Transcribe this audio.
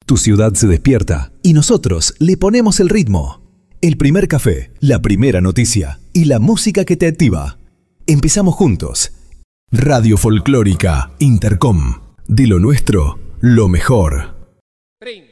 Tu ciudad se despierta y nosotros le ponemos el ritmo. El primer café, la primera noticia y la música que te activa. Empezamos juntos. Radio Folclórica Intercom. De lo nuestro, lo mejor. 30.